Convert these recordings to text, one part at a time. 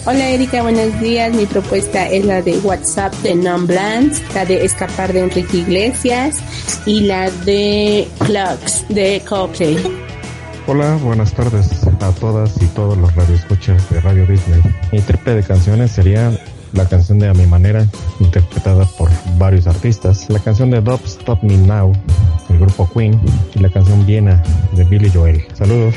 Hola Erika, buenos días. Mi propuesta es la de WhatsApp de Non-Blondes, la de Escapar de Enrique Iglesias y la de Clocks de Coldplay. Hola, buenas tardes a todas y todos los radioescuchas de Radio Disney. Mi triple de canciones sería la canción de A Mi Manera, interpretada por varios artistas, la canción de Don't Stop Me Now, del grupo Queen, y la canción Viena, de Billy Joel. Saludos.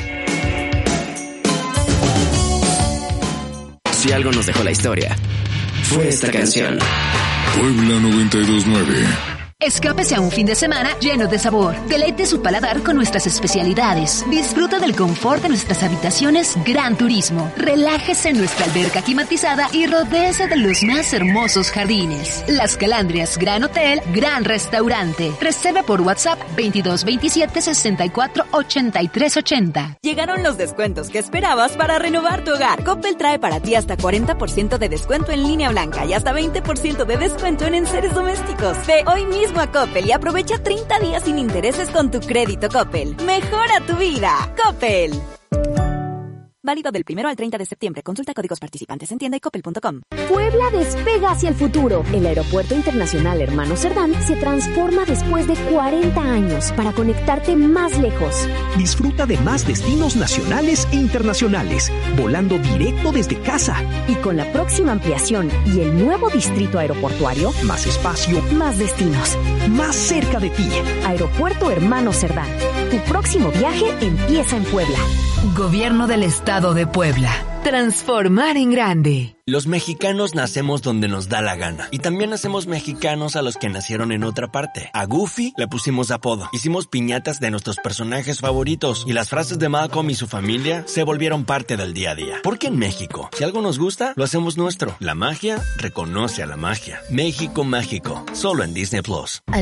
Si algo nos dejó la historia, fue esta canción. Puebla 92.9. Escápese a un fin de semana lleno de sabor. Deleite su paladar con nuestras especialidades. Disfruta del confort de nuestras habitaciones Gran Turismo. Relájese en nuestra alberca climatizada y rodéese de los más hermosos jardines. Las Calandrias Gran Hotel, Gran Restaurante. Reserva por WhatsApp 2227 64 83 80. Llegaron los descuentos que esperabas para renovar tu hogar. Coppel trae para ti hasta 40% de descuento en línea blanca y hasta 20% de descuento en enseres domésticos. Ve hoy mismo a Coppel y aprovecha 30 días sin intereses con tu crédito Coppel. Mejora tu vida. Coppel. Válido del 1 al 30 de septiembre. Consulta códigos participantes en tienda y coppel.com. Puebla despega hacia el futuro. El Aeropuerto Internacional Hermano Cerdán se transforma después de 40 años para conectarte más lejos. Disfruta de más destinos nacionales e internacionales, volando directo desde casa. Y con la próxima ampliación y el nuevo distrito aeroportuario, más espacio, más destinos, más cerca de ti. Aeropuerto Hermano Cerdán. Tu próximo viaje empieza en Puebla. Gobierno del Estado de Puebla. Transformar en grande. Los mexicanos nacemos donde nos da la gana. Y también hacemos mexicanos a los que nacieron en otra parte. A Goofy le pusimos apodo. Hicimos piñatas de nuestros personajes favoritos. Y las frases de Malcolm y su familia se volvieron parte del día a día. Porque en México, si algo nos gusta, lo hacemos nuestro. La magia reconoce a la magia. México mágico. Solo en Disney Plus.